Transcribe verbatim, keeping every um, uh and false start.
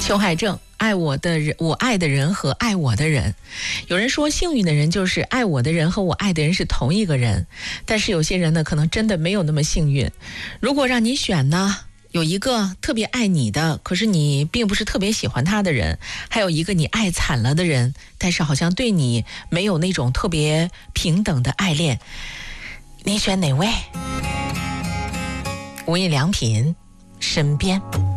邱海正，爱我的人，我爱的人和爱我的人。有人说幸运的人就是爱我的人和我爱的人是同一个人，但是有些人呢可能真的没有那么幸运。如果让你选呢，有一个特别爱你的，可是你并不是特别喜欢他的人，还有一个你爱惨了的人，但是好像对你没有那种特别平等的爱恋，你选哪位？无印良品身边。